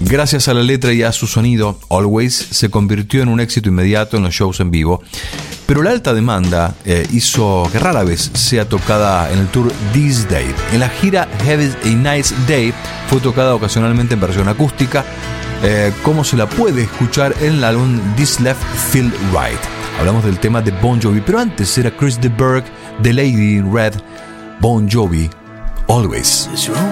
Gracias a la letra y a su sonido, Always se convirtió en un éxito inmediato en los shows en vivo, pero la alta demanda hizo que rara vez sea tocada en el tour This Day. En la gira Have a Nice Day fue tocada ocasionalmente en versión acústica, como se la puede escuchar en el álbum This Left Feel Right. Hablamos del tema de Bon Jovi, pero antes era Chris de Burgh, The Lady in Red, Bon Jovi, Always.